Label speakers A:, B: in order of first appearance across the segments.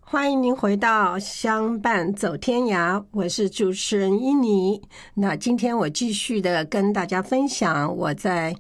A: 欢迎您回到相伴走天涯，我是主持人伊妮。那今天我继续的跟大家分享我在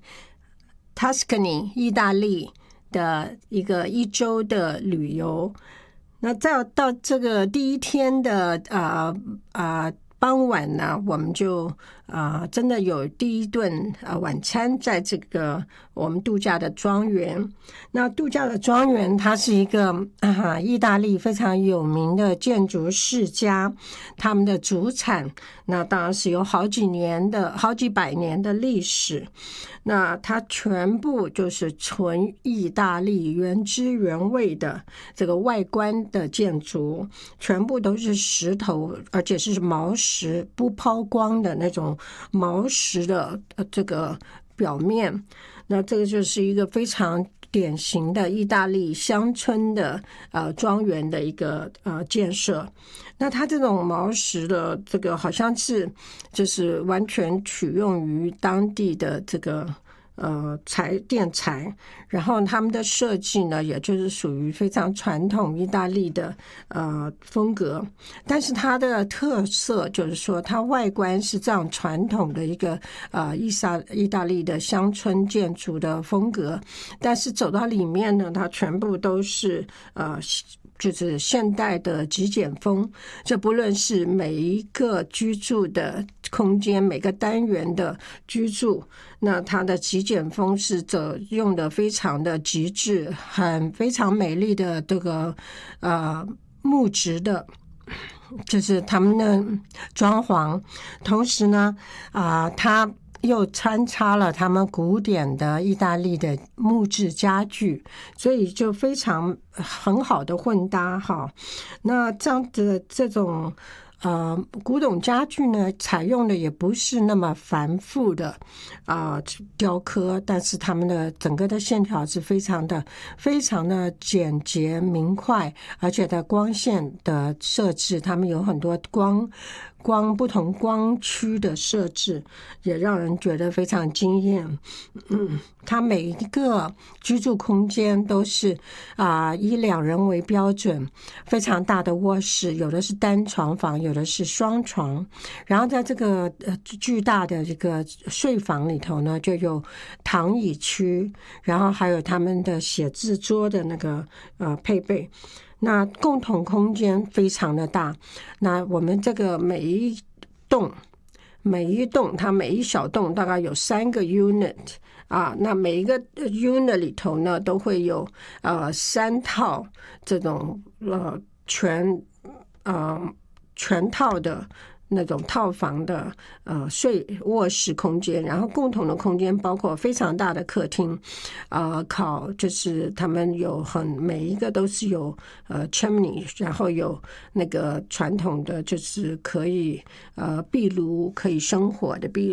A: Tuscany 意大利的一周的旅游。那到这个第一天的傍晚呢，我们就真的有第一顿晚餐在这个我们度假的庄园。那度假的庄园它是一个意大利非常有名的建筑世家，他们的主产那当然是有好几百年的历史。那它全部就是纯意大利原汁原味的这个外观的建筑，全部都是石头，而且是毛石不抛光的那种毛石的这个表面。那这个就是一个非常典型的意大利乡村的庄园的一个建设。那它这种毛石的这个好像是就是完全取用于当地的这个建材，然后他们的设计呢，也就是属于非常传统意大利的风格，但是它的特色就是说，它外观是这样传统的一个意大利的乡村建筑的风格，但是走到里面呢，它全部都是就是现代的极简风，这不论是每一个居住的空间，每个单元的居住，那它的极简风是用的非常的极致，非常美丽的这个木质的，就是他们的装潢，同时呢它又穿插了他们古典的意大利的木质家具，所以就非常很好的混搭哈。那这样的这种古董家具呢，采用的也不是那么繁复的雕刻，但是他们的整个的线条是非常的简洁明快，而且在光线的设置，他们有很多不同光区的设置，也让人觉得非常惊艳。它每一个居住空间都是以2人为标准，非常大的卧室，有的是单床房，有的是双床，然后在这个巨大的这个睡房里头呢，就有躺椅区，然后还有他们的写字桌的那个配备。那共同空间非常的大，那我们这个每一栋它每一小栋大概有3个 unit 那每一个 unit 里头呢都会有3套这种全套的那种套房的卧室空间，然后共同的空间包括非常大的客厅，就是他们每一个都是有chimney， 然后有那个传统的就是可以壁炉可以生火的壁